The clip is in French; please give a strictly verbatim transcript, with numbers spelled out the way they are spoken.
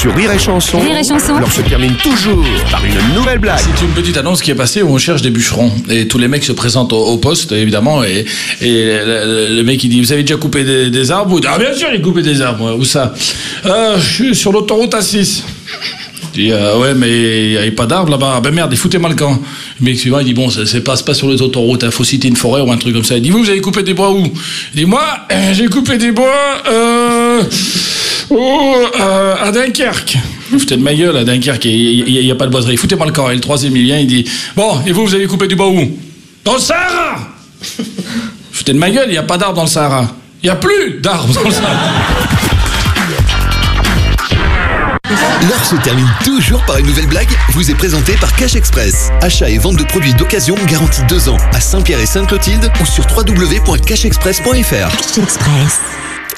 Sur Rire et Chanson, Rire et Chanson. l'heure se termine toujours par une nouvelle blague. C'est une petite annonce qui est passée où on cherche des bûcherons. Et tous les mecs se présentent au, au poste, évidemment. Et, et le, le mec, il dit, vous avez déjà coupé des, des arbres? Ah, bien sûr, j'ai coupé des arbres. Où ça? euh, Je suis sur l'autoroute A six. Je dis, euh, ouais, mais il n'y avait pas d'arbres là-bas. Ah ben merde, il foutait mal le camp. Le mec suivant, il dit, bon, ça ne passe pas sur les autoroutes, il faut citer une forêt ou un truc comme ça. Il dit, vous, vous avez coupé des bois où? Il dit, moi, euh, j'ai coupé des bois euh, oh, euh, à Dunkerque. Vous foutez de ma gueule, à Dunkerque, il n'y a, a pas de boiserie. Foutez-moi le camp. Et le troisième, il vient, il dit, bon, et vous, vous avez coupé du bois où? Dans le Sahara. Foutez de ma gueule, il n'y a pas d'arbres dans le Sahara. Il n'y a plus d'arbres dans le Sahara. L'heure se termine toujours par une nouvelle blague, vous est présentée par Cash Express. Achat et vente de produits d'occasion garantis deux ans à Saint-Pierre et Sainte-Clotilde ou sur w w w point cash express point f r. Cash Express.